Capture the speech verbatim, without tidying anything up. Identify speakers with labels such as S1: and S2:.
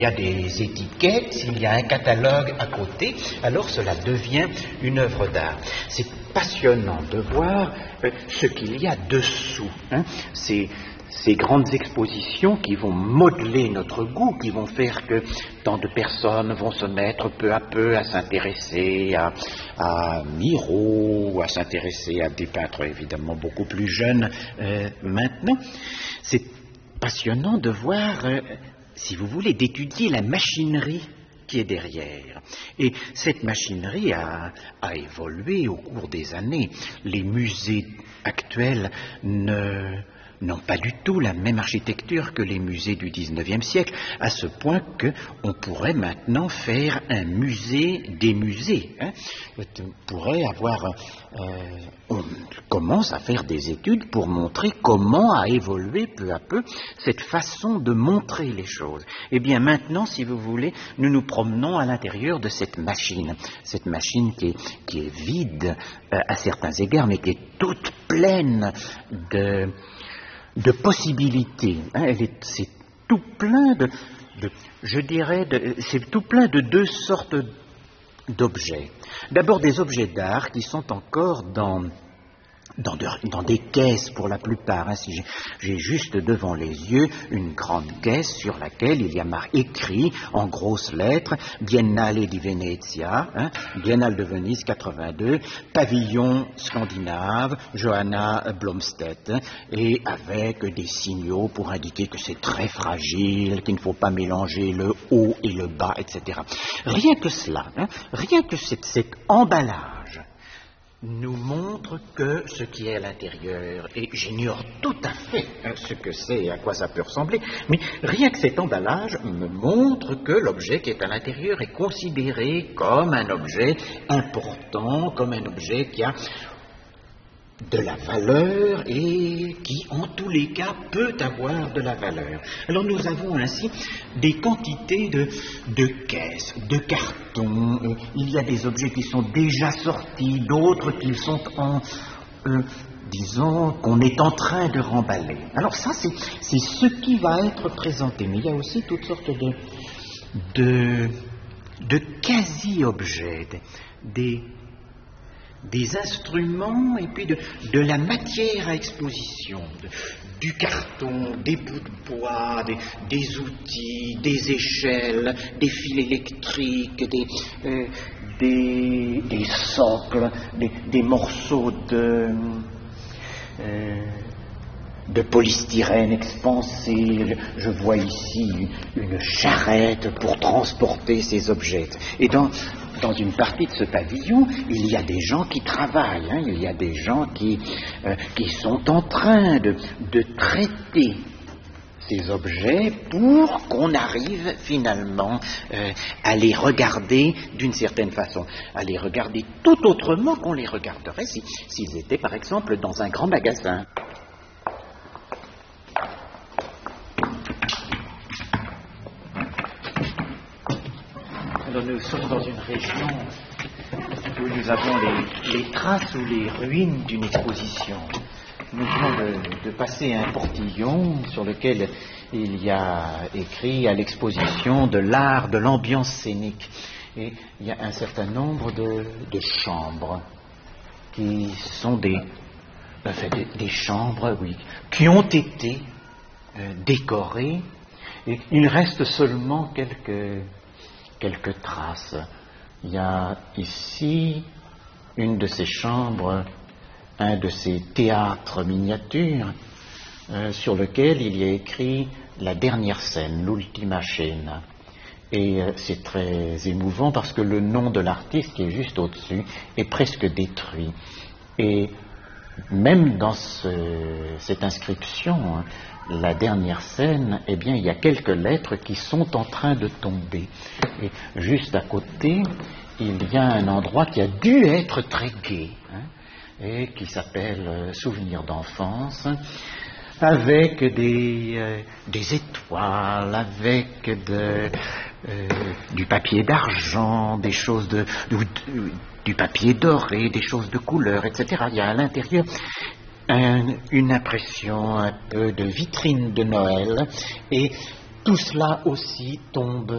S1: Il y a des étiquettes, s'il y a un catalogue à côté, alors cela devient une œuvre d'art. C'est passionnant de voir euh, ce qu'il y a dessous. Hein. Ces, ces grandes expositions qui vont modeler notre goût, qui vont faire que tant de personnes vont se mettre peu à peu à s'intéresser à, à Miro, à s'intéresser à des peintres évidemment beaucoup plus jeunes euh, maintenant. C'est passionnant de voir... Euh, si vous voulez, d'étudier la machinerie qui est derrière. Et cette machinerie a, a évolué au cours des années. Les musées actuels ne, n'ont pas du tout la même architecture que les musées du dix-neuvième siècle, à ce point qu'on pourrait maintenant faire un musée des musées. Hein. On pourrait avoir... Euh, on commence à faire des études pour montrer comment a évolué peu à peu cette façon de montrer les choses. Eh bien maintenant, si vous voulez, nous nous promenons à l'intérieur de cette machine, cette machine qui est, qui est vide euh, à certains égards, mais qui est toute pleine de... de possibilités. Hein, elle est, c'est tout plein de, de je dirais, de, c'est tout plein de deux sortes d'objets. D'abord des objets d'art qui sont encore dans, dans, de, dans des caisses pour la plupart. Hein. Si j'ai, j'ai juste devant les yeux une grande caisse sur laquelle il y a marqué, écrit en grosses lettres Biennale di Venezia, hein, Biennale de Venise quatre-vingt-deux, pavillon scandinave, Johanna Blomstedt, hein, et avec des signaux pour indiquer que c'est très fragile, qu'il ne faut pas mélanger le haut et le bas, et cetera. Rien que cela, hein, rien que cet, cet emballage nous montre que ce qui est à l'intérieur, et j'ignore tout à fait hein, ce que c'est et à quoi ça peut ressembler, mais rien que cet emballage me montre que l'objet qui est à l'intérieur est considéré comme un objet important, comme un objet qui a de la valeur et qui, en tous les cas, peut avoir de la valeur. Alors nous avons ainsi des quantités de, de caisses, de cartons. Euh, il y a des objets qui sont déjà sortis, d'autres qui sont en... Euh, disons qu'on est en train de remballer. Alors ça, c'est, c'est ce qui va être présenté. Mais il y a aussi toutes sortes de, de, de quasi-objets, des... des instruments et puis de, de la matière à exposition, de, du carton, des bouts de bois, des, des outils, des échelles, des fils électriques, des, euh, des, des socles, des, des morceaux de, euh, de polystyrène expansé. Je vois ici une charrette pour transporter ces objets. Et dans Dans une partie de ce pavillon, il y a des gens qui travaillent, hein, il y a des gens qui, euh, qui sont en train de, de traiter ces objets pour qu'on arrive finalement euh, à les regarder d'une certaine façon, à les regarder tout autrement qu'on les regarderait si, s'ils étaient par exemple dans un grand magasin. Alors nous sommes dans une région où nous avons les, les traces ou les ruines d'une exposition. Nous venons de, de passer un portillon sur lequel il y a écrit à l'exposition de l'art de l'ambiance scénique. Et il y a un certain nombre de, de chambres qui sont des, enfin des, des chambres, oui, qui ont été euh, décorées. Et il reste seulement quelques... quelques traces. Il y a ici une de ces chambres, un de ces théâtres miniatures, euh, sur lequel il y a écrit la dernière scène, l'ultima scena. Et euh, c'est très émouvant parce que le nom de l'artiste qui est juste au-dessus est presque détruit. Et même dans ce, cette inscription, hein, la dernière scène, eh bien, il y a quelques lettres qui sont en train de tomber. Et juste à côté, il y a un endroit qui a dû être très gai, hein, et qui s'appelle euh, Souvenir d'enfance, avec des, euh, des étoiles, avec de, euh, du papier d'argent, des choses de, de, de, du papier doré, des choses de couleur, et cetera. Il y a à l'intérieur Un, une impression un peu de vitrine de Noël, et tout cela aussi tombe